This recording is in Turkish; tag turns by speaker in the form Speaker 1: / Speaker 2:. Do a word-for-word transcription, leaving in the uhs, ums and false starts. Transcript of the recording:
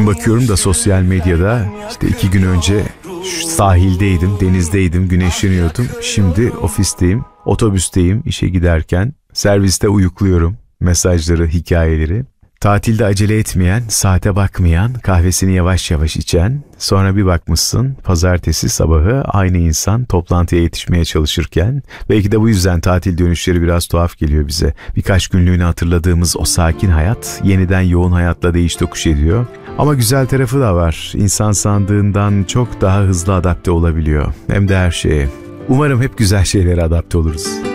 Speaker 1: Bugün bakıyorum da sosyal medyada işte iki gün önce sahildeydim, denizdeydim, güneşleniyordum. Şimdi ofisteyim, otobüsteyim işe giderken. Serviste uyukluyorum mesajları, hikayeleri. Tatilde acele etmeyen, saate bakmayan, kahvesini yavaş yavaş içen, sonra bir bakmışsın pazartesi sabahı aynı insan toplantıya yetişmeye çalışırken, belki de bu yüzden tatil dönüşleri biraz tuhaf geliyor bize. Birkaç günlüğünü hatırladığımız o sakin hayat yeniden yoğun hayatla değiş tokuş ediyor. Ama güzel tarafı da var. İnsan sandığından çok daha hızlı adapte olabiliyor. Hem de her şeye. Umarım hep güzel şeylere adapte oluruz.